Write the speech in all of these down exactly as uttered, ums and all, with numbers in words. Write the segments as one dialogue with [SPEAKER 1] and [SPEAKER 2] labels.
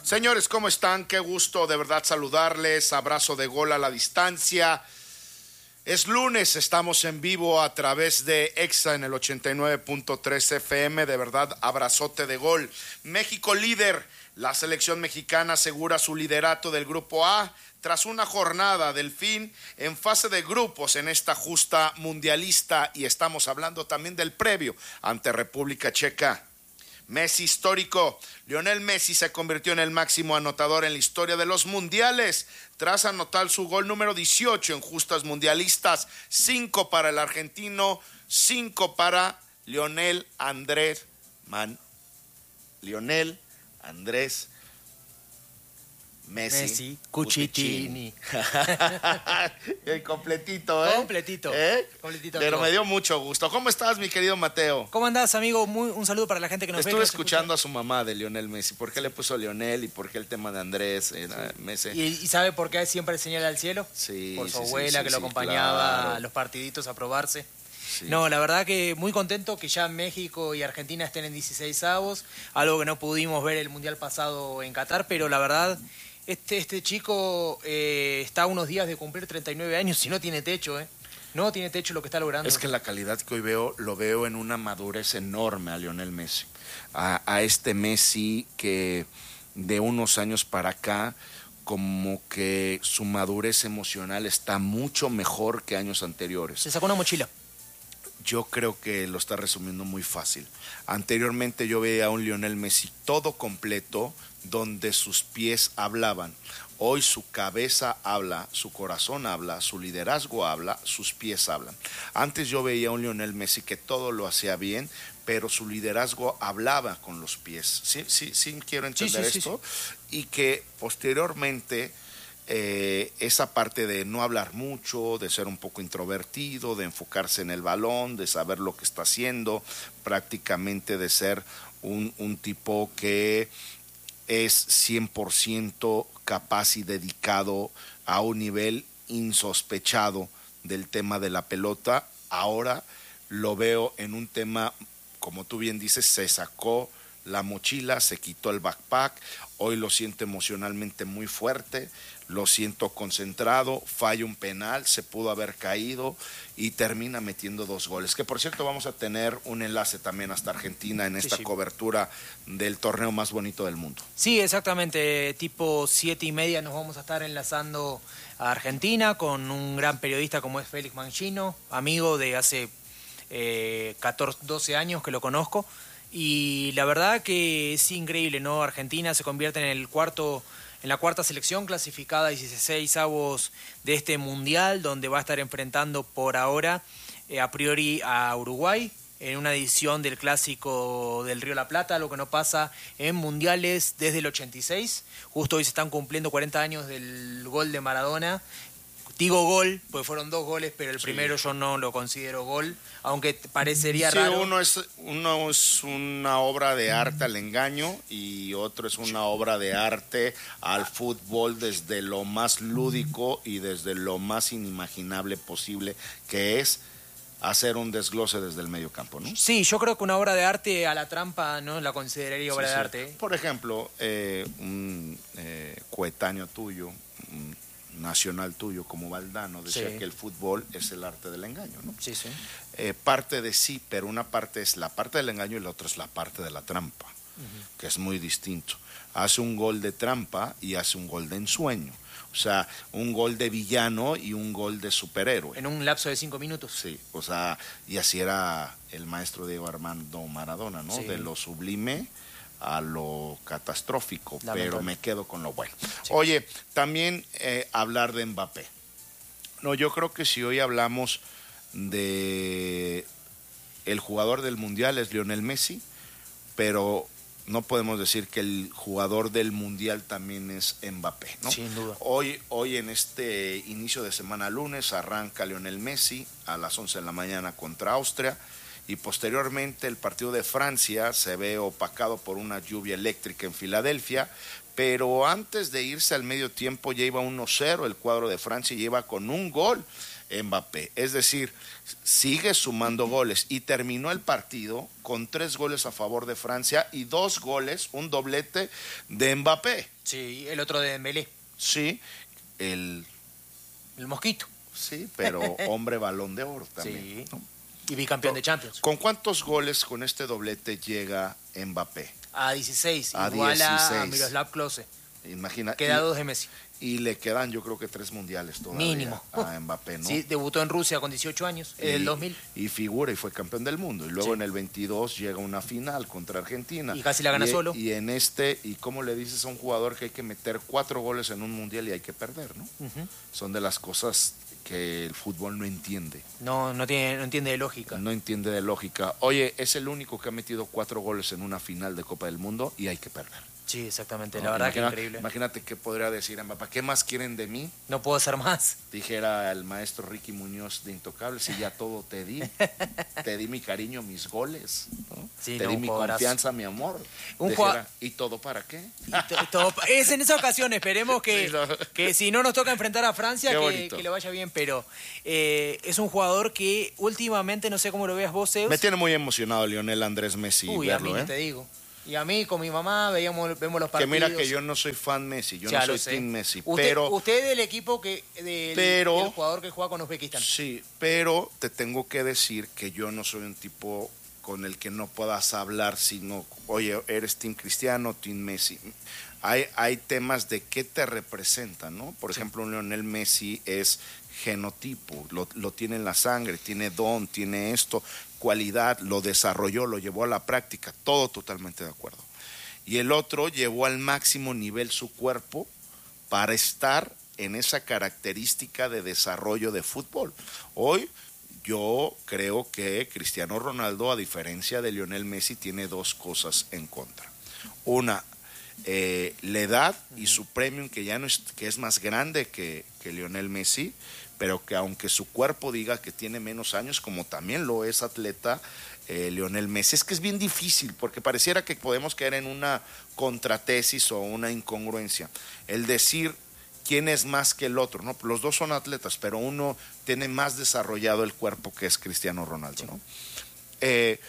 [SPEAKER 1] Señores, ¿cómo están? Qué gusto de verdad saludarles. Abrazo de gol a la distancia. Es lunes, estamos en vivo a través de Exa en el ochenta y nueve punto tres F M. De verdad, abrazote de gol. México líder. La selección mexicana asegura su liderato del Grupo A tras una jornada del fin en fase de grupos en esta justa mundialista. Y estamos hablando también del previo ante República Checa. Messi histórico. Lionel Messi se convirtió en el máximo anotador en la historia de los mundiales tras anotar su gol número dieciocho en justas mundialistas. Cinco para el argentino, cinco para Lionel Andrés Man. Lionel Andrés Messi,
[SPEAKER 2] Messi Cucitini.
[SPEAKER 1] Completito, ¿eh?
[SPEAKER 2] Completito.
[SPEAKER 1] ¿Eh?
[SPEAKER 2] Completito.
[SPEAKER 1] Pero
[SPEAKER 2] amigo.
[SPEAKER 1] me dio mucho gusto. ¿Cómo estás, mi querido Mateo?
[SPEAKER 2] ¿Cómo andás, amigo? Muy, un saludo para la gente que nos ve.
[SPEAKER 1] Estuve
[SPEAKER 2] que nos
[SPEAKER 1] escuchando
[SPEAKER 2] escucha.
[SPEAKER 1] a su mamá de Lionel Messi. ¿Por qué le puso Lionel y por qué el tema de Andrés eh, Messi?
[SPEAKER 2] ¿Y, ¿Y sabe por qué siempre señala al cielo?
[SPEAKER 1] Sí,
[SPEAKER 2] Por su
[SPEAKER 1] sí,
[SPEAKER 2] abuela
[SPEAKER 1] sí,
[SPEAKER 2] que
[SPEAKER 1] sí,
[SPEAKER 2] lo acompañaba
[SPEAKER 1] claro.
[SPEAKER 2] a los partiditos a probarse.
[SPEAKER 1] Sí.
[SPEAKER 2] No, la verdad que muy contento que ya México y Argentina estén en dieciséis avos, algo que no pudimos ver el mundial pasado en Qatar, pero la verdad, este, este chico eh, está a unos días de cumplir treinta y nueve años y no tiene techo, ¿eh? No tiene techo lo que está logrando.
[SPEAKER 1] Es que la calidad que hoy veo, lo veo en una madurez enorme a Lionel Messi. A, a este Messi que de unos años para acá, como que su madurez emocional está mucho mejor que años anteriores.
[SPEAKER 2] Se sacó una mochila.
[SPEAKER 1] Yo creo que lo está resumiendo muy fácil. Anteriormente yo veía a un Lionel Messi todo completo, donde sus pies hablaban. Hoy su cabeza habla, su corazón habla, su liderazgo habla, sus pies hablan. Antes yo veía a un Lionel Messi que todo lo hacía bien, pero su liderazgo hablaba con los pies. Sí, sí, sí quiero entender
[SPEAKER 2] sí, sí,
[SPEAKER 1] esto.
[SPEAKER 2] sí,
[SPEAKER 1] sí. Y que posteriormente eh, esa parte de no hablar mucho, de ser un poco introvertido, de enfocarse en el balón, de saber lo que está haciendo, prácticamente de ser un, un tipo que es cien por ciento capaz y dedicado a un nivel insospechado del tema de la pelota. Ahora lo veo en un tema, como tú bien dices, se sacó la mochila, se quitó el backpack, hoy lo siento emocionalmente muy fuerte, lo siento concentrado, falla un penal, se pudo haber caído y termina metiendo dos goles. Que por cierto vamos a tener un enlace también hasta Argentina en esta
[SPEAKER 2] Sí, sí.
[SPEAKER 1] cobertura del torneo más bonito del mundo.
[SPEAKER 2] Sí, exactamente, tipo siete y media nos vamos a estar enlazando a Argentina con un gran periodista como es Félix Mangino, amigo de hace eh, catorce, doce años que lo conozco, y la verdad que es increíble, ¿no? Argentina se convierte en el cuarto, en la cuarta selección clasificada a dieciséis avos de este mundial, donde va a estar enfrentando por ahora eh, a priori a Uruguay, en una edición del Clásico del Río La Plata, lo que no pasa en mundiales desde el ochenta y seis. Justo hoy se están cumpliendo cuarenta años del gol de Maradona. Digo gol, porque fueron dos goles, pero el
[SPEAKER 1] Sí.
[SPEAKER 2] primero yo no lo considero gol, aunque parecería
[SPEAKER 1] Sí,
[SPEAKER 2] raro.
[SPEAKER 1] uno es, uno es una obra de arte al engaño y otro es una obra de arte al fútbol desde lo más lúdico y desde lo más inimaginable posible, que es hacer un desglose desde el medio campo, ¿no?
[SPEAKER 2] Sí, yo creo que una obra de arte a la trampa no la consideraría obra
[SPEAKER 1] Sí,
[SPEAKER 2] de
[SPEAKER 1] sí.
[SPEAKER 2] arte. ¿eh?
[SPEAKER 1] Por ejemplo, eh, un eh, coetáneo tuyo, un nacional tuyo como Valdano, decía
[SPEAKER 2] Sí.
[SPEAKER 1] que el fútbol es el arte del engaño, ¿no?
[SPEAKER 2] Sí, sí.
[SPEAKER 1] Eh, parte de sí, pero una parte es la parte del engaño y la otra es la parte de la trampa, uh-huh. que es muy distinto. Hace un gol de trampa y hace un gol de ensueño. O sea, un gol de villano y un gol de superhéroe.
[SPEAKER 2] En un lapso de cinco minutos.
[SPEAKER 1] Sí, o sea, y así era el maestro Diego Armando Maradona, ¿no?
[SPEAKER 2] Sí.
[SPEAKER 1] De lo sublime a lo catastrófico,
[SPEAKER 2] Lamentable.
[SPEAKER 1] pero me quedo con lo bueno.
[SPEAKER 2] Sí.
[SPEAKER 1] Oye, también eh, hablar de Mbappé. No, yo creo que si hoy hablamos de el jugador del Mundial es Lionel Messi, pero no podemos decir que el jugador del Mundial también es Mbappé, ¿no?
[SPEAKER 2] Sin duda.
[SPEAKER 1] Hoy, hoy en este inicio de semana lunes arranca Lionel Messi a las once de la mañana contra Austria y posteriormente el partido de Francia se ve opacado por una lluvia eléctrica en Filadelfia, pero antes de irse al medio tiempo ya iba uno cero el cuadro de Francia y lleva con un gol Mbappé. Es decir, sigue sumando goles y terminó el partido con tres goles a favor de Francia y dos goles, un doblete de Mbappé.
[SPEAKER 2] Sí, el otro de Dembélé.
[SPEAKER 1] Sí, el...
[SPEAKER 2] El Mosquito.
[SPEAKER 1] Sí, pero hombre balón de oro también.
[SPEAKER 2] Sí, ¿no? Y bicampeón de Champions.
[SPEAKER 1] ¿Con cuántos goles con este doblete llega Mbappé?
[SPEAKER 2] A dieciséis,
[SPEAKER 1] a
[SPEAKER 2] igual
[SPEAKER 1] dieciséis.
[SPEAKER 2] a Miroslav Klose.
[SPEAKER 1] Imagina.
[SPEAKER 2] Queda
[SPEAKER 1] y,
[SPEAKER 2] dos de Messi.
[SPEAKER 1] Y le quedan yo creo que tres mundiales todavía.
[SPEAKER 2] Mínimo.
[SPEAKER 1] A Mbappé, ¿no?
[SPEAKER 2] Sí, debutó en Rusia con dieciocho años, en el dos mil.
[SPEAKER 1] Y figura y fue campeón del mundo. Y luego
[SPEAKER 2] Sí.
[SPEAKER 1] en el veintidós llega una final contra Argentina.
[SPEAKER 2] Y casi la gana
[SPEAKER 1] y,
[SPEAKER 2] solo.
[SPEAKER 1] Y en este, ¿y cómo le dices a un jugador que hay que meter cuatro goles en un mundial y hay que perder, ¿no?
[SPEAKER 2] Uh-huh.
[SPEAKER 1] Son de las cosas que el fútbol no entiende.
[SPEAKER 2] No, no, tiene, no entiende de lógica.
[SPEAKER 1] No entiende de lógica. Oye, es el único que ha metido cuatro goles en una final de Copa del Mundo y hay que perder.
[SPEAKER 2] Sí, exactamente.
[SPEAKER 1] No,
[SPEAKER 2] la verdad
[SPEAKER 1] imagina,
[SPEAKER 2] que increíble.
[SPEAKER 1] Imagínate qué podría decir Mbappé. ¿Qué más quieren de mí?
[SPEAKER 2] No puedo hacer más.
[SPEAKER 1] Dijera el maestro Ricky Muñoz de Intocables, y ya todo te di. Te di mi cariño, mis goles. ¿No?
[SPEAKER 2] Sí,
[SPEAKER 1] te
[SPEAKER 2] no,
[SPEAKER 1] di
[SPEAKER 2] un
[SPEAKER 1] mi
[SPEAKER 2] jugadorazo.
[SPEAKER 1] confianza, mi amor.
[SPEAKER 2] Un
[SPEAKER 1] Dijera,
[SPEAKER 2] jugad-
[SPEAKER 1] ¿y todo para qué?
[SPEAKER 2] Y to- todo- es en esa ocasión, esperemos que,
[SPEAKER 1] Sí, no.
[SPEAKER 2] que si no nos toca enfrentar a Francia,
[SPEAKER 1] Qué
[SPEAKER 2] que,
[SPEAKER 1] bonito.
[SPEAKER 2] que le vaya bien, pero eh, es un jugador que últimamente, no sé cómo lo veas vos, Zeus.
[SPEAKER 1] Me tiene muy emocionado Lionel Andrés Messi
[SPEAKER 2] Uy,
[SPEAKER 1] verlo,
[SPEAKER 2] a mí
[SPEAKER 1] ¿eh?
[SPEAKER 2] no te digo. Y a mí con mi mamá veíamos, vemos los
[SPEAKER 1] Que
[SPEAKER 2] partidos.
[SPEAKER 1] mira que yo no soy fan Messi, yo
[SPEAKER 2] Ya
[SPEAKER 1] no
[SPEAKER 2] lo
[SPEAKER 1] soy
[SPEAKER 2] sé.
[SPEAKER 1] team Messi,
[SPEAKER 2] usted,
[SPEAKER 1] pero...
[SPEAKER 2] Usted es del equipo que del,
[SPEAKER 1] Pero-
[SPEAKER 2] del jugador que juega con Uzbekistán.
[SPEAKER 1] Sí, pero te tengo que decir que yo no soy un tipo con el que no puedas hablar, sino, oye, eres team Cristiano, team Messi. Hay, hay temas de qué te representan, ¿no? Por
[SPEAKER 2] Sí.
[SPEAKER 1] ejemplo, un Lionel Messi es genotipo, lo, lo tiene en la sangre, tiene don, tiene esto, cualidad, lo desarrolló, lo llevó a la práctica, todo totalmente de acuerdo. Y el otro llevó al máximo nivel su cuerpo para estar en esa característica de desarrollo de fútbol. Hoy yo creo que Cristiano Ronaldo, a diferencia de Lionel Messi, tiene dos cosas en contra. Una, eh, la edad y su premium, que ya no es, que es más grande que, que Lionel Messi, pero que aunque su cuerpo diga que tiene menos años, como también lo es atleta, eh, Lionel Messi, es que es bien difícil, porque pareciera que podemos caer en una contratesis o una incongruencia. El decir quién es más que el otro, ¿no? Los dos son atletas, pero uno tiene más desarrollado el cuerpo, que es Cristiano Ronaldo, ¿no? Eh,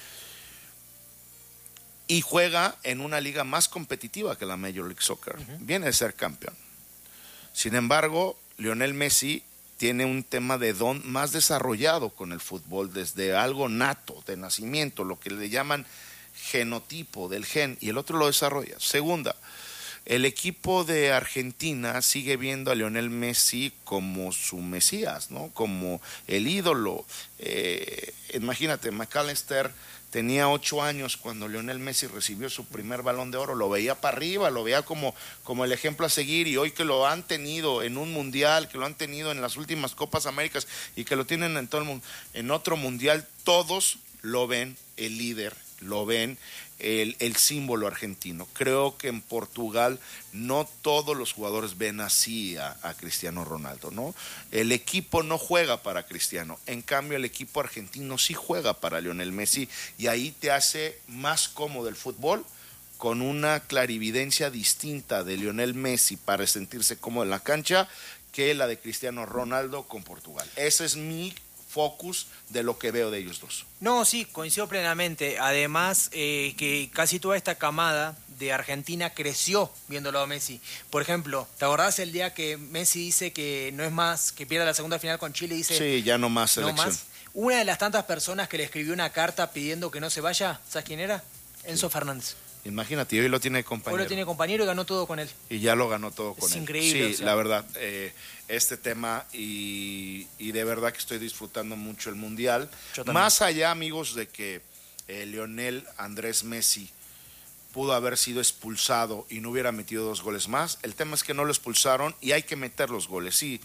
[SPEAKER 1] y juega en una liga más competitiva que la Major League Soccer. Uh-huh. Viene de ser campeón. Sin embargo, Lionel Messi tiene un tema de don más desarrollado con el fútbol, desde algo nato, de nacimiento, lo que le llaman genotipo del gen, y el otro lo desarrolla. Segunda, el equipo de Argentina sigue viendo a Lionel Messi como su mesías, ¿no? Como el ídolo. Eh, imagínate, McAllister tenía ocho años cuando Lionel Messi recibió su primer Balón de Oro, lo veía para arriba, lo veía como, como el ejemplo a seguir, y hoy que lo han tenido en un mundial, que lo han tenido en las últimas Copas Américas y que lo tienen en todo el mundo, en otro mundial, todos lo ven el líder, lo ven el, el símbolo argentino. Creo que en Portugal no todos los jugadores ven así a, a Cristiano Ronaldo, ¿no? El equipo no juega para Cristiano, en cambio el equipo argentino sí juega para Lionel Messi, y ahí te hace más cómodo el fútbol, con una clarividencia distinta de Lionel Messi para sentirse cómodo en la cancha que la de Cristiano Ronaldo con Portugal. Ese es mi focus de lo que veo de ellos dos.
[SPEAKER 2] No, sí, coincido plenamente. Además, eh, que casi toda esta camada de Argentina creció viéndolo a Messi. Por ejemplo, ¿te acordás el día que Messi dice que no es más, que pierde la segunda final con Chile? Dice,
[SPEAKER 1] sí, ya no más
[SPEAKER 2] no
[SPEAKER 1] selección.
[SPEAKER 2] más. Una de las tantas personas que le escribió una carta pidiendo que no se vaya, ¿sabes quién era? Enzo sí. Fernández.
[SPEAKER 1] Imagínate, hoy lo tiene compañero.
[SPEAKER 2] Hoy lo tiene compañero y ganó todo con él.
[SPEAKER 1] Y ya lo ganó todo con
[SPEAKER 2] es
[SPEAKER 1] él.
[SPEAKER 2] Es increíble.
[SPEAKER 1] Sí,
[SPEAKER 2] o sea.
[SPEAKER 1] la verdad, eh, este tema, y, y de verdad que estoy disfrutando mucho el Mundial. Más allá, amigos, de que eh, Lionel Andrés Messi pudo haber sido expulsado y no hubiera metido dos goles más, el tema es que no lo expulsaron y hay que meter los goles, sí.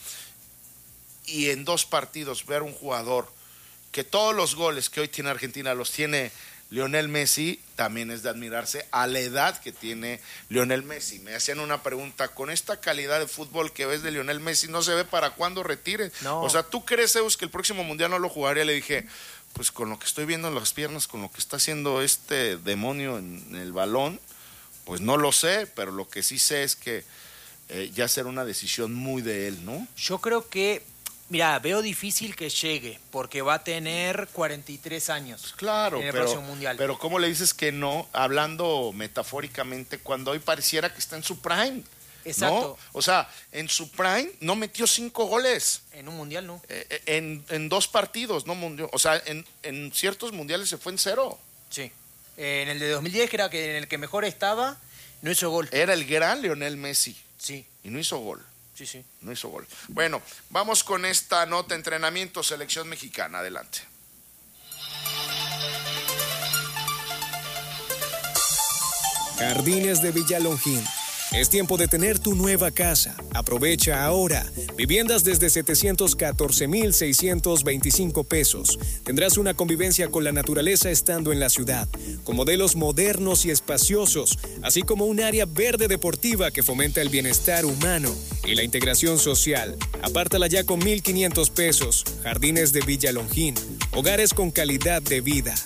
[SPEAKER 1] Y en dos partidos ver un jugador que todos los goles que hoy tiene Argentina los tiene Lionel Messi, también es de admirarse a la edad que tiene Lionel Messi. Me hacían una pregunta, con esta calidad de fútbol que ves de Lionel Messi, ¿no se ve para cuándo retire?
[SPEAKER 2] No.
[SPEAKER 1] O sea, ¿tú crees, Zeus, que el próximo Mundial no lo jugaría? Le dije, pues con lo que estoy viendo en las piernas, con lo que está haciendo este demonio en el balón, pues no lo sé, pero lo que sí sé es que eh, ya será una decisión muy de él, ¿no?
[SPEAKER 2] Yo creo que Mirá, veo difícil que llegue, porque va a tener cuarenta y tres años.
[SPEAKER 1] Claro,
[SPEAKER 2] en el
[SPEAKER 1] pero,
[SPEAKER 2] próximo mundial.
[SPEAKER 1] pero ¿cómo le dices que no? Hablando metafóricamente, cuando hoy pareciera que está en su prime.
[SPEAKER 2] Exacto.
[SPEAKER 1] ¿No? O sea, en su prime no metió cinco goles.
[SPEAKER 2] En un mundial no.
[SPEAKER 1] Eh, en, en dos partidos, no mundial. O sea, en, en ciertos mundiales se fue en cero.
[SPEAKER 2] Sí. Eh, en el de dos mil diez, que era que en el que mejor estaba, no hizo gol.
[SPEAKER 1] Era el gran Lionel Messi.
[SPEAKER 2] Sí.
[SPEAKER 1] Y no hizo gol.
[SPEAKER 2] Sí, sí.
[SPEAKER 1] No hizo gol. Bueno, vamos con esta nota, entrenamiento, selección mexicana. Adelante.
[SPEAKER 3] Jardines de Villalongín. Es tiempo de tener tu nueva casa. Aprovecha ahora. Viviendas desde setecientos catorce mil seiscientos veinticinco pesos. Tendrás una convivencia con la naturaleza estando en la ciudad, con modelos modernos y espaciosos, así como un área verde deportiva que fomenta el bienestar humano y la integración social. Apártala ya con mil quinientos pesos. Jardines de Villalongín. Hogares con calidad de vida.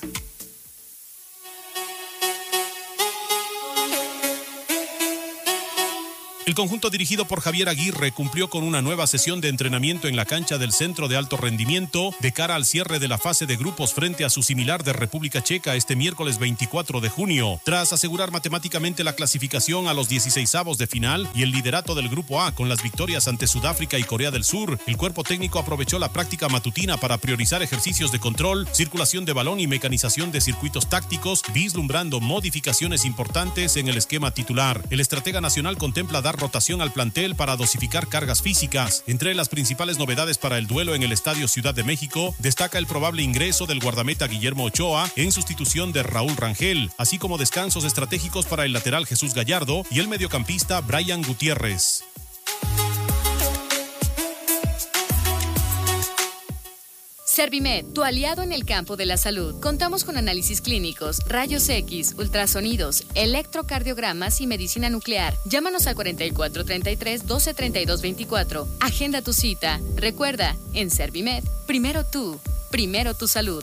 [SPEAKER 4] El conjunto dirigido por Javier Aguirre cumplió con una nueva sesión de entrenamiento en la cancha del Centro de Alto Rendimiento de cara al cierre de la fase de grupos frente a su similar de República Checa este miércoles veinticuatro de junio. Tras asegurar matemáticamente la clasificación a los dieciseisavos de final y el liderato del Grupo A con las victorias ante Sudáfrica y Corea del Sur, el cuerpo técnico aprovechó la práctica matutina para priorizar ejercicios de control, circulación de balón y mecanización de circuitos tácticos, vislumbrando modificaciones importantes en el esquema titular. El estratega nacional contempla dar rotación al plantel para dosificar cargas físicas. Entre las principales novedades para el duelo en el Estadio Ciudad de México, destaca el probable ingreso del guardameta Guillermo Ochoa en sustitución de Raúl Rangel, así como descansos estratégicos para el lateral Jesús Gallardo y el mediocampista Brian Gutiérrez.
[SPEAKER 5] Servimed, tu aliado en el campo de la salud. Contamos con análisis clínicos, rayos X, ultrasonidos, electrocardiogramas y medicina nuclear. Llámanos al cuarenta y cuatro treinta y tres doce treinta y dos veinticuatro. Agenda tu cita. Recuerda, en Servimed, primero tú, primero tu salud.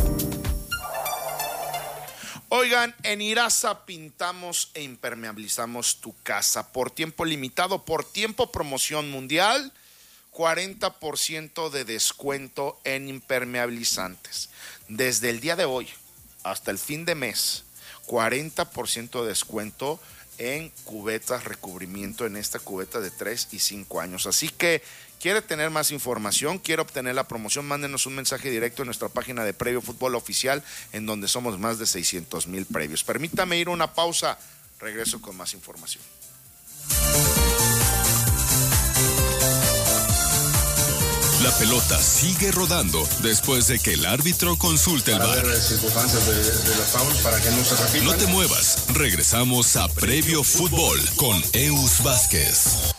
[SPEAKER 1] Oigan, en Irasa pintamos e impermeabilizamos tu casa por tiempo limitado, por tiempo promoción mundial. cuarenta por ciento de descuento en impermeabilizantes. Desde el día de hoy hasta el fin de mes, cuarenta por ciento de descuento en cubetas, recubrimiento en esta cubeta de tres y cinco años. Así que, ¿quiere tener más información? ¿Quiere obtener la promoción? Mándenos un mensaje directo en nuestra página de Previo Fútbol Oficial, en donde somos más de seiscientos mil previos. Permítame ir a una pausa. Regreso con más información.
[SPEAKER 6] La pelota sigue rodando después de que el árbitro consulte el
[SPEAKER 7] para
[SPEAKER 6] V A R.
[SPEAKER 7] ver circunstancias de, de los fouls para que no se repitan.
[SPEAKER 6] No te muevas, regresamos a Previo Fútbol con Eus Vázquez.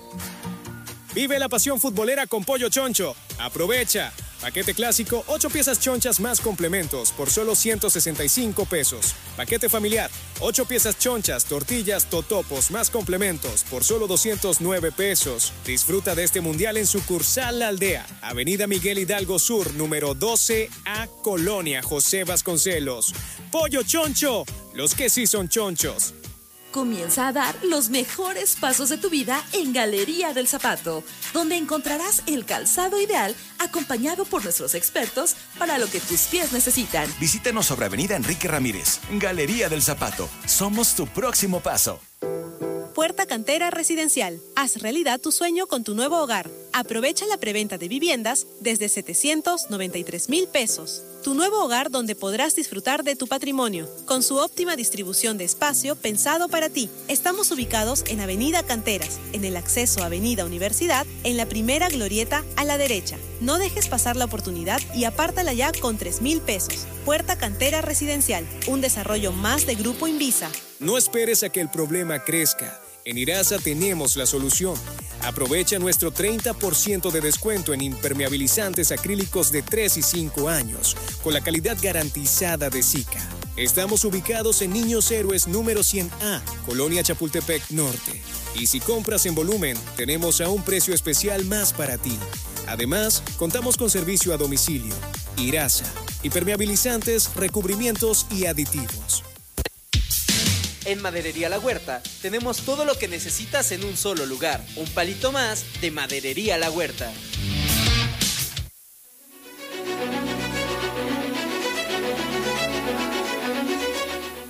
[SPEAKER 3] Vive la pasión futbolera con Pollo Choncho. Aprovecha. Paquete clásico, ocho piezas chonchas más complementos por solo ciento sesenta y cinco pesos. Paquete familiar, ocho piezas chonchas, tortillas, totopos más complementos por solo doscientos nueve pesos. Disfruta de este mundial en sucursal La Aldea, Avenida Miguel Hidalgo Sur, número doce A, Colonia José Vasconcelos. Pollo Choncho, los que sí son chonchos.
[SPEAKER 8] Comienza a dar los mejores pasos de tu vida en Galería del Zapato, donde encontrarás el calzado ideal acompañado por nuestros expertos para lo que tus pies necesitan.
[SPEAKER 9] Visítanos sobre Avenida Enrique Ramírez. Galería del Zapato. Somos tu próximo paso.
[SPEAKER 10] Puerta Cantera Residencial. Haz realidad tu sueño con tu nuevo hogar. Aprovecha la preventa de viviendas desde setecientos noventa y tres mil pesos. Tu nuevo hogar donde podrás disfrutar de tu patrimonio, con su óptima distribución de espacio pensado para ti. Estamos ubicados en Avenida Canteras, en el acceso a Avenida Universidad, en la primera glorieta a la derecha. No dejes pasar la oportunidad y apártala ya con tres mil pesos. Puerta Cantera Residencial, un desarrollo más de Grupo Invisa.
[SPEAKER 3] No esperes a que el problema crezca. En Irasa tenemos la solución. Aprovecha nuestro treinta por ciento de descuento en impermeabilizantes acrílicos de tres y cinco años, con la calidad garantizada de Sika. Estamos ubicados en Niños Héroes número cien A, Colonia Chapultepec Norte. Y si compras en volumen, tenemos a un precio especial más para ti. Además, contamos con servicio a domicilio. Irasa, impermeabilizantes, recubrimientos y aditivos.
[SPEAKER 11] En Maderería La Huerta tenemos todo lo que necesitas en un solo lugar. Un palito más de Maderería La Huerta.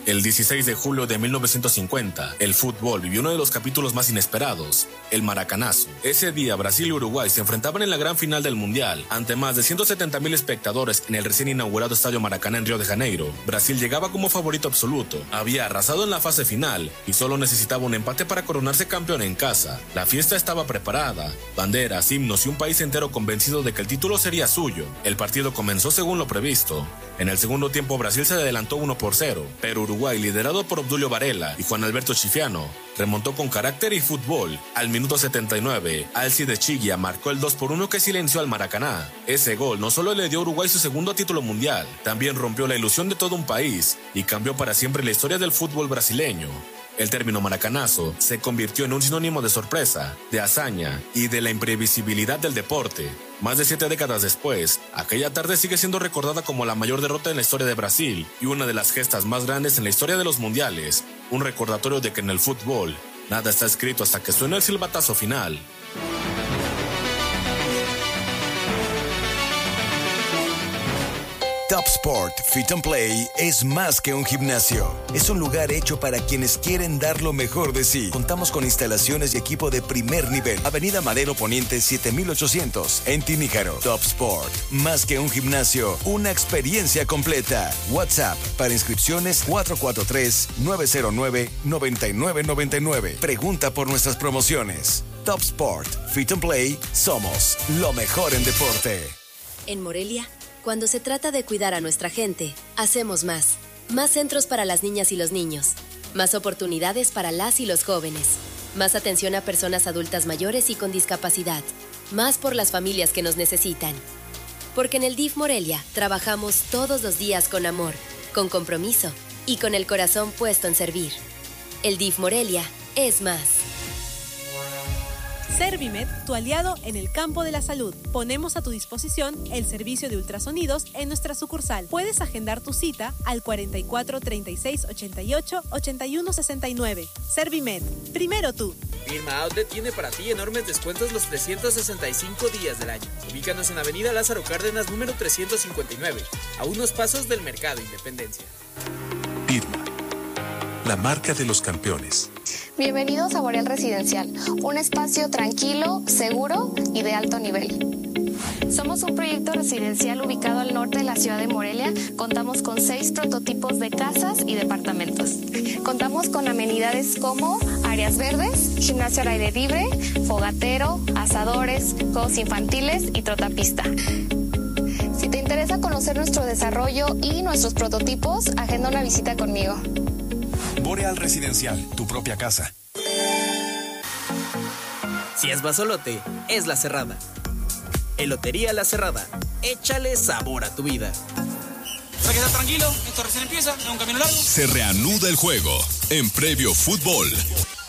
[SPEAKER 12] El dieciséis de julio de mil novecientos cincuenta, el fútbol vivió uno de los capítulos más inesperados, el Maracanazo. Ese día, Brasil y Uruguay se enfrentaban en la gran final del Mundial, ante más de ciento setenta mil espectadores en el recién inaugurado Estadio Maracaná en Río de Janeiro. Brasil llegaba como favorito absoluto, había arrasado en la fase final y solo necesitaba un empate para coronarse campeón en casa. La fiesta estaba preparada, banderas, himnos y un país entero convencido de que el título sería suyo. El partido comenzó según lo previsto. En el segundo tiempo Brasil se adelantó uno por cero, pero Uruguay, liderado por Obdulio Varela y Juan Alberto Chifiano, remontó con carácter y fútbol. Al minuto setenta y nueve, Alcide Chiguia marcó el dos por uno que silenció al Maracaná. Ese gol no solo le dio a Uruguay su segundo título mundial, también rompió la ilusión de todo un país y cambió para siempre la historia del fútbol brasileño. El término maracanazo se convirtió en un sinónimo de sorpresa, de hazaña y de la imprevisibilidad del deporte. Más de siete décadas después, aquella tarde sigue siendo recordada como la mayor derrota en la historia de Brasil y una de las gestas más grandes en la historia de los mundiales. Un recordatorio de que en el fútbol nada está escrito hasta que suena el silbatazo final.
[SPEAKER 13] Top Sport Fit and Play es más que un gimnasio. Es un lugar hecho para quienes quieren dar lo mejor de sí. Contamos con instalaciones y equipo de primer nivel. Avenida Madero Poniente siete mil ochocientos en Tiníjaro. Top Sport, más que un gimnasio, una experiencia completa. WhatsApp para inscripciones cuatro cuatro tres, nueve cero nueve, nueve nueve nueve nueve. Pregunta por nuestras promociones. Top Sport Fit and Play, somos lo mejor en deporte.
[SPEAKER 14] En Morelia, cuando se trata de cuidar a nuestra gente, hacemos más. Más centros para las niñas y los niños. Más oportunidades para las y los jóvenes. Más atención a personas adultas mayores y con discapacidad. Más por las familias que nos necesitan. Porque en el D I F Morelia trabajamos todos los días con amor, con compromiso y con el corazón puesto en servir. El D I F Morelia es más.
[SPEAKER 10] Servimed, tu aliado en el campo de la salud. Ponemos a tu disposición el servicio de ultrasonidos en nuestra sucursal. Puedes agendar tu cita al cuarenta y cuatro, treinta y seis, ochenta y ocho, ochenta y uno, sesenta y nueve. Servimed, primero tú.
[SPEAKER 15] Firma Outlet tiene para ti enormes descuentos los trescientos sesenta y cinco días del año. Ubícanos en Avenida Lázaro Cárdenas, número trescientos cincuenta y nueve, a unos pasos del Mercado Independencia.
[SPEAKER 16] Irma, la marca de los campeones.
[SPEAKER 17] Bienvenidos a Boreal Residencial, un espacio tranquilo, seguro y de alto nivel. Somos un proyecto residencial ubicado al norte de la ciudad de Morelia. Contamos con seis prototipos de casas y departamentos. Contamos con amenidades como áreas verdes, gimnasio al aire libre, fogatero, asadores, juegos infantiles y trotapista. Si te interesa conocer nuestro desarrollo y nuestros prototipos, agenda una visita conmigo.
[SPEAKER 16] Boreal Residencial, tu propia casa.
[SPEAKER 11] Si es basolote, es La Cerrada. Elotería La Cerrada. Échale sabor a tu vida.
[SPEAKER 18] Para que estés tranquilo, esto recién empieza, es un camino largo.
[SPEAKER 6] Se reanuda el juego en Previo Fútbol.